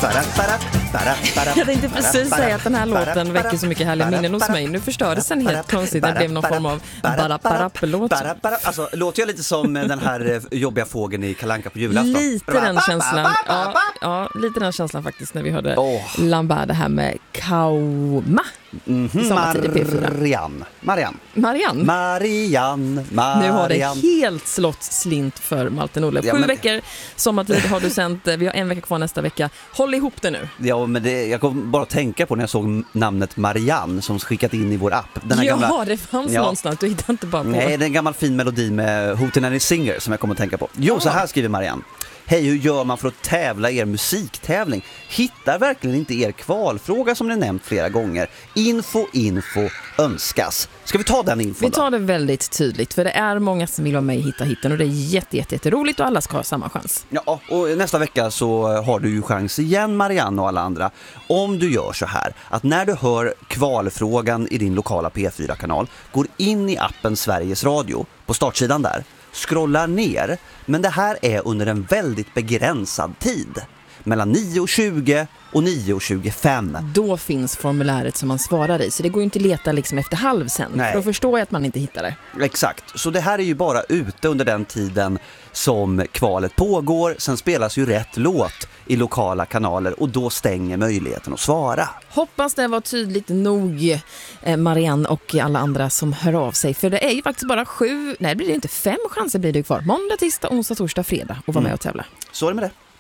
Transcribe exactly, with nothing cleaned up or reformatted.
Jag tänkte precis säga att den här låten väcker så mycket härliga minnen hos mig. Nu förstördes den helt konstigt. Det blev någon form av barapparapp-låt. Alltså, låter jag lite som den här jobbiga fågeln i Kalle Anka på julafton? Lite den känslan. Ja, ja, lite den känslan faktiskt när vi hörde oh. Lambert det här med Kauma. Mm-hmm. Marianne. Marianne. Marianne. Marianne. Marianne. Nu har det helt slått slint för Malte Nordlöf. Sju ja, men... veckor sommartid har du sänt. Vi har en vecka kvar nästa vecka. Håll ihop det nu. Ja, men det, jag kom bara att tänka på när jag såg namnet Marianne som skickat in i vår app. Den här ja, gamla... det fanns ja. någonstans. Du hittar inte bara på. Nej, det är en gammal fin melodi med Hootenanny Singer som jag kommer att tänka på. Jo, ja. Så här skriver Marianne. Hej, hur gör man för att tävla er musiktävling? Hittar verkligen inte er kvalfråga som ni nämnt flera gånger. Info, info, önskas. Ska vi ta den infon Vi tar det väldigt tydligt, för det är många som vill vara med i Hitta hitten och det är jätte, jätte, jätte roligt och alla ska ha samma chans. Ja, och nästa vecka så har du ju chans igen, Marianne och alla andra. Om du gör så här, att när du hör kvalfrågan i din lokala P fyra-kanal, går in i appen Sveriges Radio på startsidan där. Scrollar ner, men det här är under en väldigt begränsad tid. Mellan nio och tjugo och nio och tjugofem. Då finns formuläret som man svarar i. Så det går ju inte att leta liksom efter halv sen. Nej. För då förstår jag att man inte hittar det. Exakt. Så det här är ju bara ute under den tiden som kvalet pågår. Sen spelas ju rätt låt i lokala kanaler och då stänger möjligheten att svara. Hoppas det var tydligt nog, Marianne och alla andra som hör av sig. För det är ju faktiskt bara sju, nej det blir det inte, fem chanser blir det kvar. Måndag, tisdag, onsdag, torsdag, fredag och vara med och tävla. Så är det med det.